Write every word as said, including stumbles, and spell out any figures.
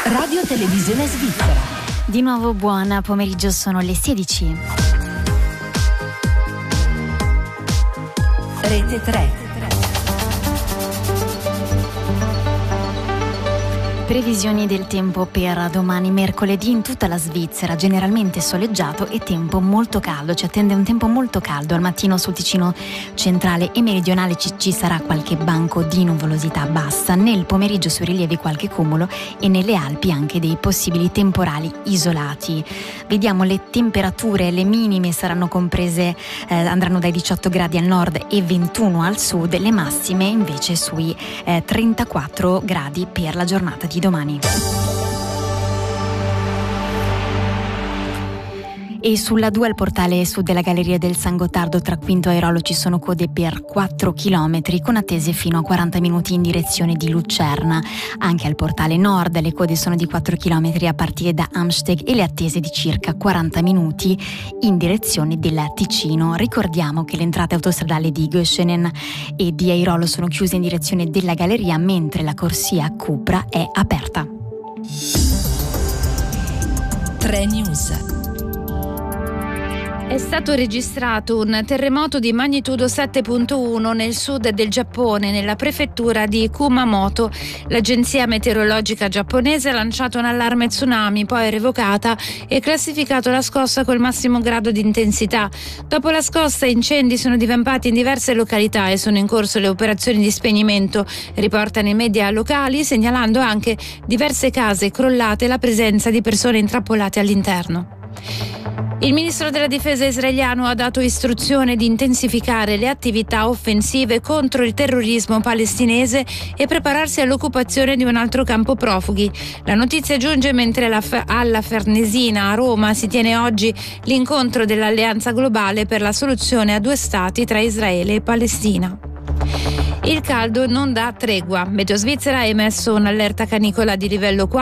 Radio Televisione Svizzera. Di nuovo buon pomeriggio, sono le sedici. Rete tre. Previsioni del tempo per domani mercoledì in tutta la Svizzera, generalmente soleggiato e tempo molto caldo, ci attende un tempo molto caldo. Al mattino sul Ticino centrale e meridionale ci, ci sarà qualche banco di nuvolosità bassa, nel pomeriggio sui rilievi qualche cumulo e nelle Alpi anche dei possibili temporali isolati. Vediamo le temperature, le minime saranno comprese, eh, andranno dai diciotto gradi al nord e ventuno al sud, le massime invece sui eh, trentaquattro gradi per la giornata di domani. E sulla due al portale sud della Galleria del San Gottardo tra Quinto e Airolo ci sono code per quattro chilometri con attese fino a quaranta minuti in direzione di Lucerna. Anche al portale nord le code sono di quattro chilometri a partire da Amsteg e le attese di circa quaranta minuti in direzione del Ticino. Ricordiamo che le entrate autostradali di Göschenen e di Airolo sono chiuse in direzione della Galleria, mentre la corsia Cupra è aperta. tre News. È stato registrato un terremoto di magnitudo sette virgola uno nel sud del Giappone, nella prefettura di Kumamoto. L'agenzia meteorologica giapponese ha lanciato un allarme tsunami, poi revocata e classificato la scossa col massimo grado di intensità. Dopo la scossa, incendi sono divampati in diverse località e sono in corso le operazioni di spegnimento, riportano i media locali, segnalando anche diverse case crollate e la presenza di persone intrappolate all'interno. Il ministro della difesa israeliano ha dato istruzione di intensificare le attività offensive contro il terrorismo palestinese e prepararsi all'occupazione di un altro campo profughi. La notizia giunge mentre la, alla Farnesina a Roma si tiene oggi l'incontro dell'Alleanza Globale per la soluzione a due stati tra Israele e Palestina. Il caldo non dà tregua. Meteo Svizzera ha emesso un'allerta canicola di livello quattro